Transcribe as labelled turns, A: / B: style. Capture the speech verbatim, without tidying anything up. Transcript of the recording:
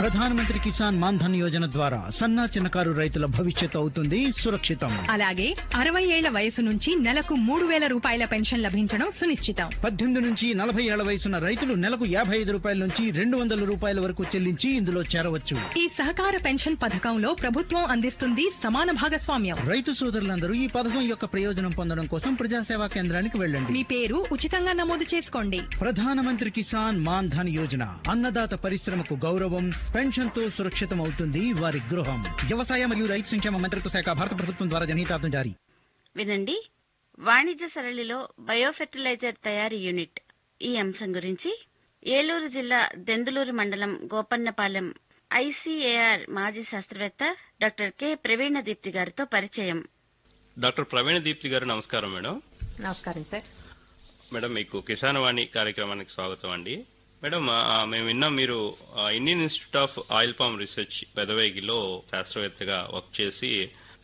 A: ప్రధానమంత్రి కిసాన్ మాన్ ధన్ యోజన ద్వారా సన్న చిన్నకారు రైతుల భవిష్యత్తు అవుతుంది సురక్షితం.
B: అలాగే అరవై ఏళ్ల వయసు నుంచి నెలకు మూడు వేల రూపాయల పెన్షన్ లభించడం సునిశ్చితం.
A: పద్దెనిమిది నుంచి నలభై ఏళ్ల వయసున్న రైతులు నెలకు యాభై ఐదు రూపాయల నుంచి రెండు వందల రూపాయల వరకు చెల్లించి ఇందులో చేరవచ్చు.
B: ఈ సహకార పెన్షన్ పథకంలో ప్రభుత్వం అందిస్తుంది సమాన భాగస్వామ్యం.
A: రైతు సోదరులందరూ ఈ పథకం యొక్క ప్రయోజనం పొందడం కోసం ప్రజాసేవా కేంద్రానికి వెళ్ళండి.
B: మీ పేరు ఉచితంగా నమోదు చేసుకోండి.
A: ప్రధానమంత్రి కిసాన్ మాన్ ధన్ యోజన అన్నదాత పరిశ్రమకు గౌరవం, పెన్షన్ తో సురక్షితం అవుతుంది వారి గృహం. వ్యవసాయ మరియు రైతు సంక్షేమ మంత్రిత్వ శాఖ, భారత ప్రభుత్వం ద్వారా జనహితార్థం జారీ.
C: వినండి, వాణిజ్య సరళిలో బయోఫెర్టిలైజర్ తయారీ యూనిట్ ఈ అంశం గురించి ఏలూరు జిల్లా దెందులూరు మండలం గోపన్నపాలెం ఐసీఏఆర్ మాజీ శాస్త్రవేత్త డాక్టర్ కె ప్రవీణ దీప్తి గారితో పరిచయం.
D: డాక్టర్ ప్రవీణ దీప్తి గారు నమస్కారం మేడం.
E: నమస్కారం సార్.
D: మేడం, మీకు కిసాన్ వాణి కార్యక్రమానికి స్వాగతం అండి. మేడం, మేము విన్నాం మీరు Indian institute of oil palm research పెదవేగిలో శాస్త్రవేత్తగా work చేసి